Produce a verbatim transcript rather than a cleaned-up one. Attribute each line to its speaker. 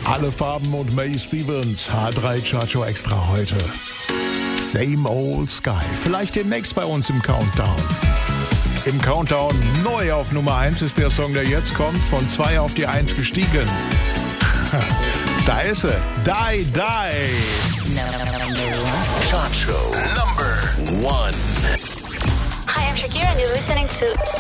Speaker 1: Alle Farben und May Stevens, H drei Chart Show Extra heute. Same Old Sky, vielleicht demnächst bei uns im Countdown. Im Countdown neu auf Nummer eins ist der Song, der jetzt kommt, von zwei auf die eins gestiegen. Da ist er, Die Die.
Speaker 2: Chart Show Number One.
Speaker 3: Hi, I'm Shakira and you're listening to